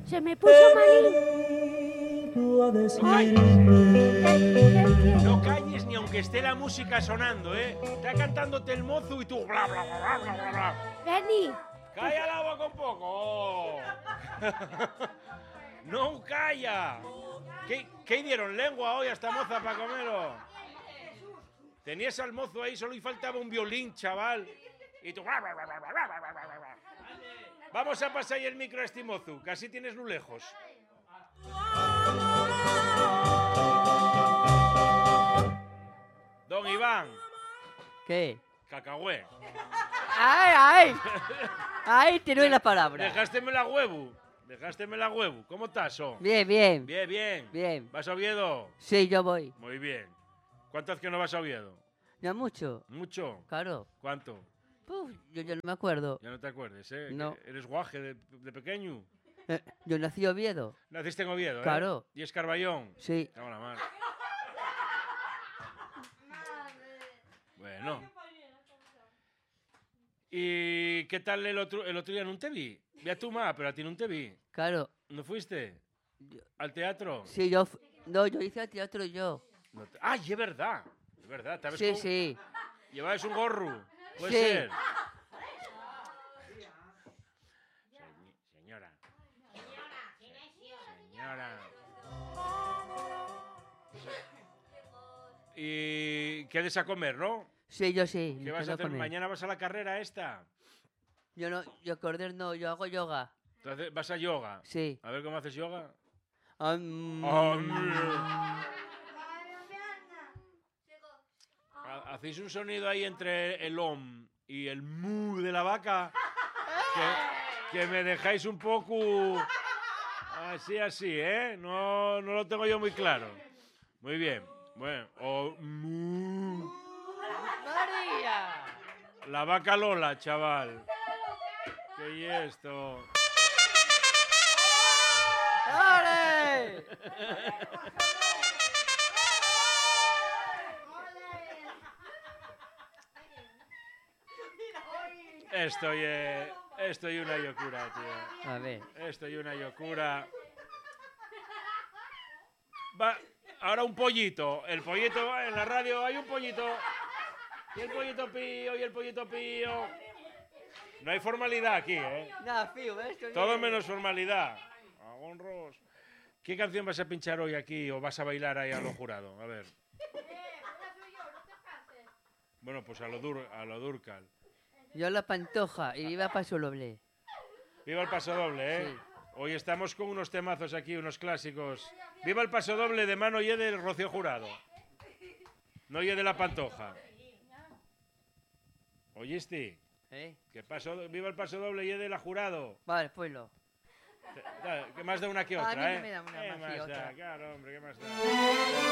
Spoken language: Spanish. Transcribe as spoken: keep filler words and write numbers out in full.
Se me puso malín. Ay. No calles ni aunque esté la música sonando, ¿eh? Está cantándote el mozo y tú bla, bla, bla, bla, bla, bla. Benny. ¡Calla la boca un poco! ¡No calla! ¿Qué, ¿Qué dieron lengua hoy a esta moza para comerlo? Tenías al mozo ahí, solo y faltaba un violín, chaval. Y tú... Vamos a pasar ahí el micro a este mozo, que así tienes lo lejos. Don Iván. ¿Qué? Cacahué. ¡Ay, ay! ¡Ay, te doy la palabra! Dejásteme la huevo. Dejásteme la huevo. ¿Cómo estás, oh? Bien, bien. Bien, bien. Bien. ¿Vas a Oviedo? Sí, yo voy. Muy bien. ¿Cuánto hace que no vas a Oviedo? No mucho. ¿Mucho? Claro. ¿Cuánto? Puf, yo ya no me acuerdo. Ya no te acuerdes, ¿eh? No. Que ¿Eres guaje de, de pequeño? Eh, yo nací en Oviedo. Naciste en Oviedo, ¿eh? Claro. ¿Y es Carballón? Sí. Cago en la mar. Bueno. ¿Y qué tal el otro, el otro día? ¿No te vi? Vi a tu ma, pero a ti no te vi. Claro. ¿No fuiste? Yo- ¿Al teatro? Sí, yo... fu- No, yo hice el teatro yo. No te- ¡Ay, es verdad! Es verdad. ¿Sabes Sí, cómo? sí. ¿Llevabas un gorro? ¿Puede Sí. ser? Se- Señora. Señora. ¿Y qué des a comer, no? Sí, yo sí. ¿Qué me vas a quedo hacer? con él. ¿Mañana vas a la carrera esta? Yo no... Yo correr no, yo hago yoga. Entonces, ¿vas a yoga? Sí. A ver cómo haces yoga. Am- Ha- Hacéis un sonido ahí entre el om y el mu de la vaca que, que me dejáis un poco así, así, ¿eh? No, no lo tengo yo muy claro. Muy bien. Bueno, o mu. ¡María! La vaca Lola, chaval. ¿Qué es esto? ¡Ole! Esto es, esto es una locura, tío. A ver. Esto es una locura. Va, ahora un pollito. El pollito en la radio hay un pollito. Y el pollito pío, y el pollito pío. No hay formalidad aquí, ¿eh? No, fío, esto Todo menos formalidad. Agonros. ¿Qué canción vas a pinchar hoy aquí o vas a bailar ahí a lo jurado? A ver. Bueno, pues a lo, dur, a lo Durcal. Yo la pantoja y viva Paso Doble. Viva el paso doble, ¿eh? Sí. Hoy estamos con unos temazos aquí, unos clásicos. Viva el paso doble de mano y del Rocío Jurado. No y de la Pantoja. ¿Oíste? ¿Eh? Que paso, viva el paso doble y de la Jurado. Vale, pues lo. Da- Que más da una que A otra, mí no ¿eh? me da una ¿Qué más que más da? otra. Claro, hombre, ¿qué más da?